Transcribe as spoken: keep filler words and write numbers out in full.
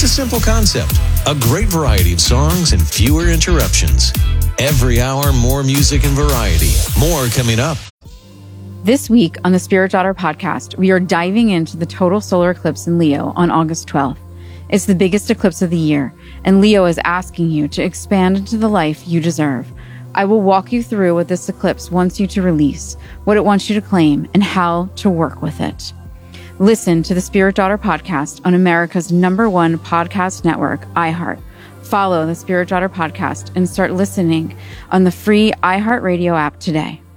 It's a simple concept. A great variety of songs and fewer interruptions. Every hour, more music and variety. More coming up. This week on the Spirit Daughter podcast, we are diving into the total solar eclipse in Leo on August twelfth. It's the biggest eclipse of the year, and Leo is asking you to expand into the life you deserve. I will walk you through what this eclipse wants you to release, what it wants you to claim, and how to work with it. Listen to the Spirit Daughter podcast on America's number one podcast network, iHeart. Follow the Spirit Daughter podcast and start listening on the free iHeartRadio app today.